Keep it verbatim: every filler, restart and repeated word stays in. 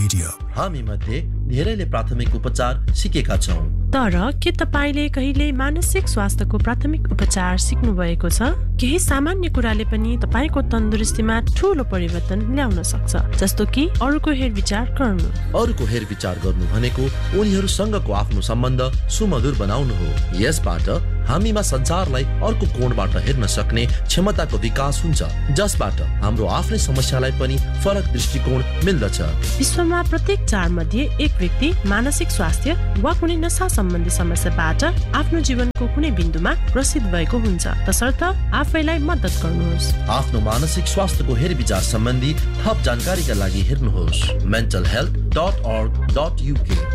Radio. हामी मध्ये धेरैले प्राथमिक उपचार सिकेका छौं। तर के तपाईले कहिले मानसिक स्वास्थ्यको प्राथमिक उपचार सिक्नु भएको छ? केही सामान्य कुराले पनि तपाईको तन्दुरुस्तीमा ठूलो परिवर्तन ल्याउन सक्छ, जस्तो कि अरूको हेरविचार गर्नु। अरूको हेरविचार गर्नु भनेको उनीहरूसँगको आफ्नो सम्बन्ध सुमधुर बनाउनु हो। यसबाट हामीमा संसारलाई अर्को कोणबाट हेर्न सक्ने क्षमताको विकास हुन्छ, जसबाट हाम्रो आफ्नै समस्यालाई पनि फरक दृष्टिकोण मिल्दछ। विश्वमा प्रत्येक चार मध्ये एक व्यक्ति मानसिक स्वास्थ्य वा कुनै नशा सम्बन्धी समस्याबाट आफ्नो जीवनको कुनै बिन्दुमा ग्रसित भएको हुन्छ। तसर्थ आफैलाई मद्दत गर्नुहोस्। आफ्नो मानसिक स्वास्थ्यको हेरविचार सम्बन्धी थप जानकारीका लागि हेर्नुहोस् mental health dot org dot uk।